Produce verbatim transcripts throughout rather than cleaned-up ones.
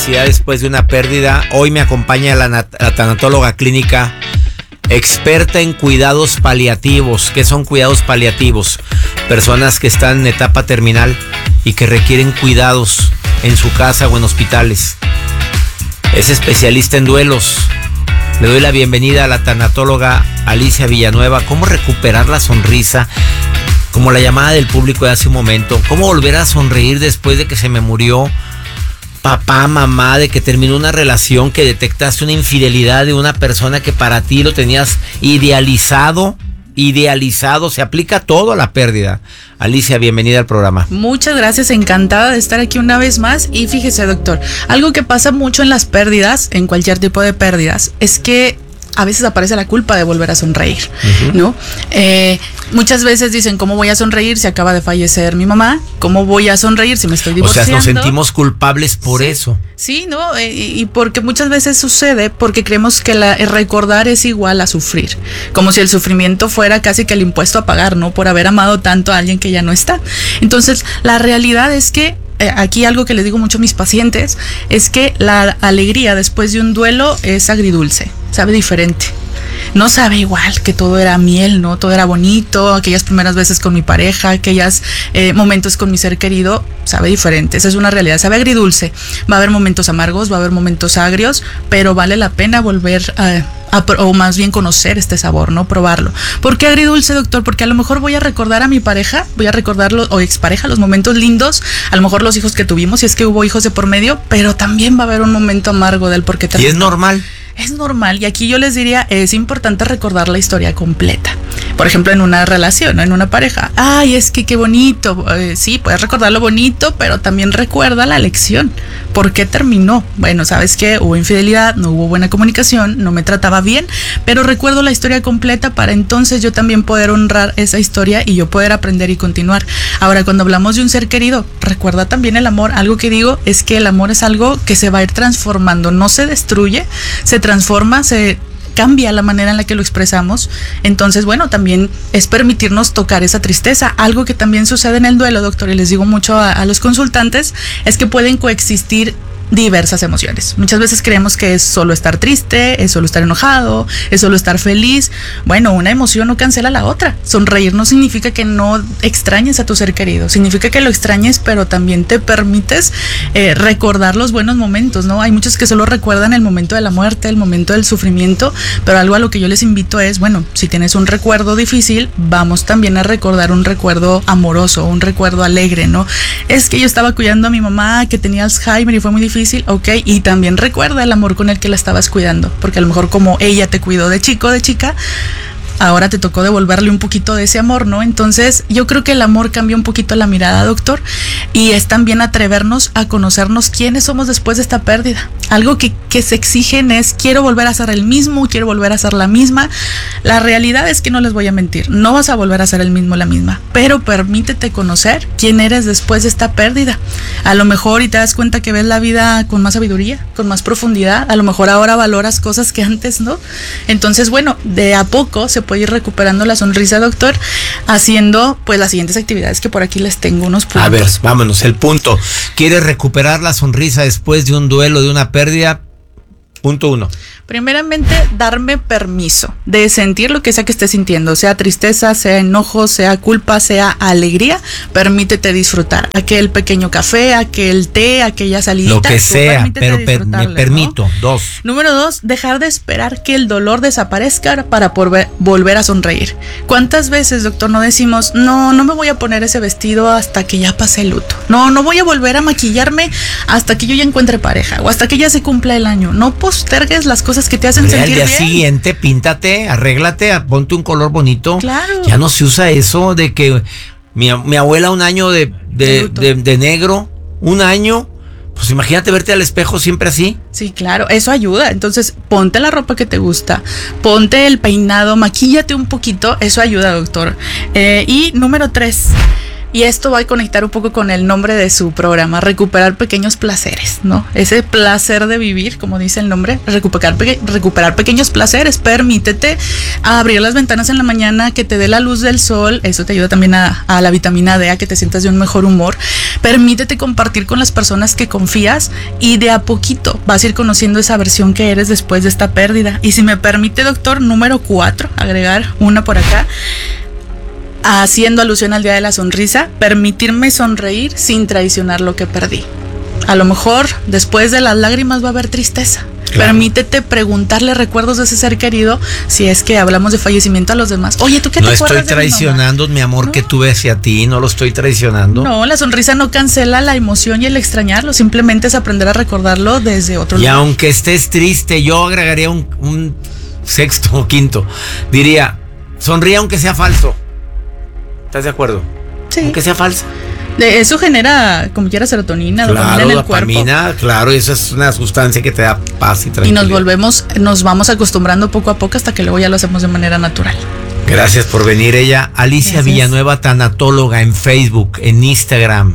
felicidad después de una pérdida. Hoy me acompaña la, nat- la tanatóloga clínica experta en cuidados paliativos. ¿Qué son cuidados paliativos? Personas que están en etapa terminal y que requieren cuidados en su casa o en hospitales. Es especialista en duelos. Le doy la bienvenida a la tanatóloga Alicia Villanueva. ¿Cómo recuperar la sonrisa? Como la llamada del público de hace un momento. ¿Cómo volver a sonreír después de que se me murió papá, mamá, de que terminó una relación, que detectaste una infidelidad de una persona que para ti lo tenías idealizado? Idealizado, se aplica todo a la pérdida. Alicia, bienvenida al programa. Muchas gracias, encantada de estar aquí una vez más. Y fíjese, doctor, algo que pasa mucho en las pérdidas, en cualquier tipo de pérdidas, es que a veces aparece la culpa de volver a sonreír, uh-huh. ¿no? Eh, muchas veces dicen, ¿cómo voy a sonreír si acaba de fallecer mi mamá? ¿Cómo voy a sonreír si me estoy divorciando? O sea, nos sentimos culpables por sí, eso. Sí, ¿no? Eh, y porque muchas veces sucede porque creemos que la, el recordar es igual a sufrir. Como si el sufrimiento fuera casi que el impuesto a pagar, ¿no? Por haber amado tanto a alguien que ya no está. Entonces, la realidad es que aquí algo que les digo mucho a mis pacientes es que la alegría después de un duelo es agridulce, sabe diferente. No sabe igual, que todo era miel, ¿no? Todo era bonito, aquellas primeras veces con mi pareja, aquellos eh, momentos con mi ser querido, sabe diferente. Esa es una realidad, sabe agridulce. Va a haber momentos amargos, va a haber momentos agrios, pero vale la pena volver a, a, o más bien conocer este sabor, ¿no? Probarlo. ¿Por qué agridulce, doctor? Porque a lo mejor voy a recordar a mi pareja, voy a recordar los, o expareja, los momentos lindos, a lo mejor los hijos que tuvimos, si es que hubo hijos de por medio, pero también va a haber un momento amargo del por qué te. Y es normal. Es normal, y aquí yo les diría, es importante recordar la historia completa. Por ejemplo, en una relación, ¿no? En una pareja. Ay, es que qué bonito. Eh, sí, puedes recordar lo bonito, pero también recuerda la lección. ¿Por qué terminó? Bueno, ¿sabes qué? Hubo infidelidad, no hubo buena comunicación, no me trataba bien, pero recuerdo la historia completa para entonces yo también poder honrar esa historia y yo poder aprender y continuar. Ahora, cuando hablamos de un ser querido, recuerda también el amor. Algo que digo es que el amor es algo que se va a ir transformando, no se destruye, se transforma, se cambia la manera en la que lo expresamos. Entonces, bueno, también es permitirnos tocar esa tristeza. Algo que también sucede en el duelo, doctor, y les digo mucho a, a los consultantes, es que pueden coexistir diversas emociones. Muchas veces creemos que es solo estar triste, es solo estar enojado, es solo estar feliz. Bueno, una emoción no cancela la otra. Sonreír no significa que no extrañes a tu ser querido, significa que lo extrañes, pero también te permites eh, recordar los buenos momentos, ¿no? Hay muchos que solo recuerdan el momento de la muerte, el momento del sufrimiento, pero algo a lo que yo les invito es, bueno, si tienes un recuerdo difícil, vamos también a recordar un recuerdo amoroso, un recuerdo alegre, ¿no? Es que yo estaba cuidando a mi mamá que tenía Alzheimer y fue muy difícil. Ok, y también recuerda el amor con el que la estabas cuidando, porque a lo mejor como ella te cuidó de chico, de chica, ahora te tocó devolverle un poquito de ese amor, ¿no? Entonces, yo creo que el amor cambia un poquito la mirada, doctor, y es también atrevernos a conocernos quiénes somos después de esta pérdida. Algo que, que se exigen es, quiero volver a ser el mismo, quiero volver a ser la misma. La realidad es que no les voy a mentir, no vas a volver a ser el mismo, la misma, pero permítete conocer quién eres después de esta pérdida. A lo mejor y te das cuenta que ves la vida con más sabiduría, con más profundidad, a lo mejor ahora valoras cosas que antes no. Entonces, bueno, de a poco se puede ir recuperando la sonrisa, doctor, haciendo pues las siguientes actividades que por aquí les tengo unos puntos. A ver, vámonos, el punto. ¿Quieres recuperar la sonrisa después de un duelo, de una pérdida? Punto uno. Primeramente, darme permiso de sentir lo que sea que esté sintiendo, sea tristeza, sea enojo, sea culpa, sea alegría. Permítete disfrutar aquel pequeño café, aquel té, aquella salidita. Lo que sea, pero per, me permito. ¿No? Dos. Número dos, dejar de esperar que el dolor desaparezca para por, volver a sonreír. ¿Cuántas veces, doctor, no decimos, no, no me voy a poner ese vestido hasta que ya pase el luto? No, no voy a volver a maquillarme hasta que yo ya encuentre pareja o hasta que ya se cumpla el año. No postergues las cosas que te hacen Al sentir día bien. siguiente, píntate, arréglate, ponte un color bonito. Claro. Ya no se usa eso de que mi, mi abuela un año de, de, de, de negro, un año. Pues imagínate verte al espejo siempre así. Sí, claro, eso ayuda. Entonces, ponte la ropa que te gusta, ponte el peinado, maquíllate un poquito, eso ayuda, doctor. Eh, y número tres, Y esto va a conectar un poco con el nombre de su programa, recuperar pequeños placeres, ¿no? Ese placer de vivir, como dice el nombre, recuperar, peque- recuperar pequeños placeres. Permítete abrir las ventanas en la mañana, que te dé la luz del sol, eso te ayuda también a, a la vitamina D, a que te sientas de un mejor humor. Permítete compartir con las personas que confías y de a poquito vas a ir conociendo esa versión que eres después de esta pérdida. Y si me permite, doctor, número cuatro, agregar una por acá, haciendo alusión al Día de la Sonrisa, permitirme sonreír sin traicionar lo que perdí. A lo mejor después de las lágrimas va a haber tristeza. Claro. Permítete preguntarle recuerdos de ese ser querido, si es que hablamos de fallecimiento, a los demás. Oye, ¿tú qué te acuerdas de mi mamá? No estoy traicionando mi amor, ¿no?, que tuve hacia ti, no lo estoy traicionando. No, la sonrisa no cancela la emoción y el extrañarlo, simplemente es aprender a recordarlo desde otro lugar. Y aunque estés triste, yo agregaría un, un sexto o quinto. Diría, sonríe aunque sea falso. ¿Estás de acuerdo? Sí. Aunque sea falso. Eso genera, como quiera, serotonina, claro, dopamina en el dopamina, cuerpo. Claro, eso es una sustancia que te da paz y tranquilidad. Y nos volvemos, nos vamos acostumbrando poco a poco hasta que luego ya lo hacemos de manera natural. Gracias por venir. Ella, Alicia Gracias. Villanueva, tanatóloga, en Facebook, en Instagram.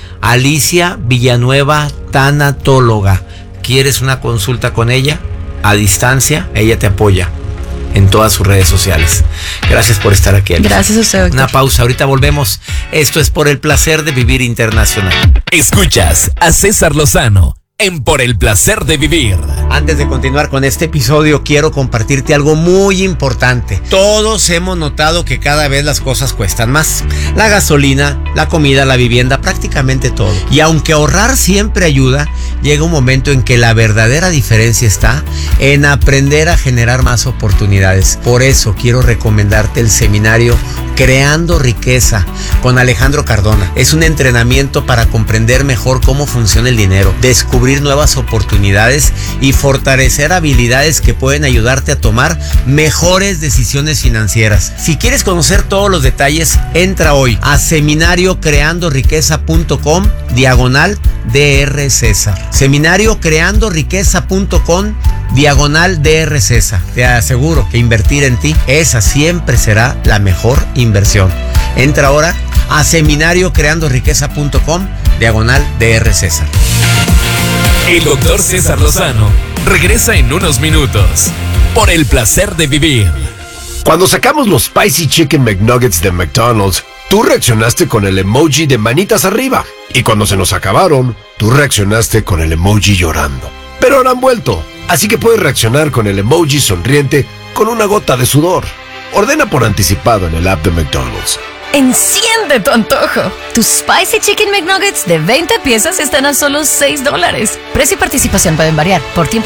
Alicia Villanueva, tanatóloga. ¿Quieres una consulta con ella? A distancia, ella te apoya en todas sus redes sociales. Gracias por estar aquí, Alicia. Gracias a usted, doctor. Una pausa, ahorita volvemos. Esto es Por el Placer de Vivir Internacional. Escuchas a César Lozano en Por el Placer de Vivir. Antes de continuar con este episodio, quiero compartirte algo muy importante. Todos hemos notado que cada vez las cosas cuestan más. La gasolina, la comida, la vivienda, prácticamente todo. Y aunque ahorrar siempre ayuda, llega un momento en que la verdadera diferencia está en aprender a generar más oportunidades. Por eso quiero recomendarte el seminario Creando Riqueza con Alejandro Cardona. Es un entrenamiento para comprender mejor cómo funciona el dinero, descubrir nuevas oportunidades y fortalecer habilidades que pueden ayudarte a tomar mejores decisiones financieras. Si quieres conocer todos los detalles, entra hoy a seminario creando riqueza punto com diagonal D R César. seminario creando riqueza punto com diagonal D R César. Te aseguro que invertir en ti, esa siempre será la mejor inversión. Entra ahora a seminario creando riqueza punto com diagonal D R César. El doctor César Lozano regresa en unos minutos. Por el Placer de Vivir. Cuando sacamos los Spicy Chicken McNuggets de McDonald's, tú reaccionaste con el emoji de manitas arriba. Y cuando se nos acabaron, tú reaccionaste con el emoji llorando. Pero ahora han vuelto, así que puedes reaccionar con el emoji sonriente con una gota de sudor. Ordena por anticipado en el app de McDonald's. Enciende tu antojo. Tus Spicy Chicken McNuggets de veinte piezas están a solo seis dólares. Precio y participación pueden variar. Por tiempo